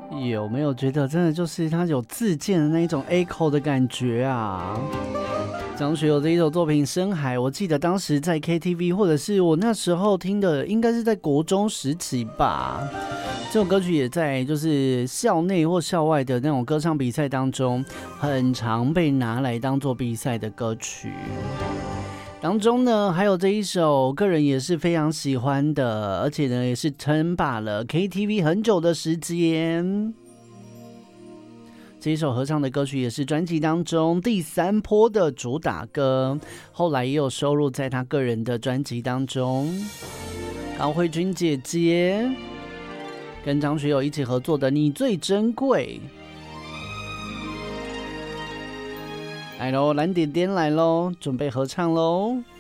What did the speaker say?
有没有觉得真的就是他有自荐的那一种 echo 的感觉啊？张学友这一首作品《深海》，我记得当时在 KTV， 或者是我那时候听的，应该是在国中时期吧。这首歌曲也在就是校内或校外的那种歌唱比赛当中，很常被拿来当做比赛的歌曲。当中呢，还有这一首，个人也是非常喜欢的，而且呢，也是称霸了 KTV 很久的时间。这一首合唱的歌曲也是专辑当中第3波的主打歌，后来也有收录在他个人的专辑当中。高慧君姐姐跟张学友一起合作的《你最珍贵》。来喽，蓝点点来喽，准备合唱喽。